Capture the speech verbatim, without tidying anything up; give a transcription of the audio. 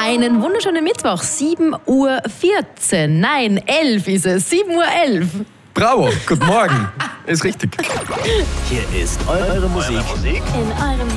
Einen wunderschönen Mittwoch, sieben Uhr vierzehn. Nein, elf ist es, sieben Uhr elf. Bravo, guten Morgen. Ist richtig. Hier ist eure Musik Musik In eurem